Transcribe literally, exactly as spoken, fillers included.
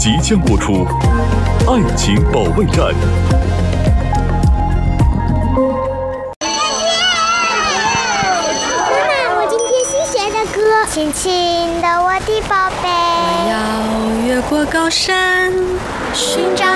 即将播出《爱情保卫战》。 妈妈，我今天新学的歌，亲亲的我的宝贝， 我要越过高山， 寻找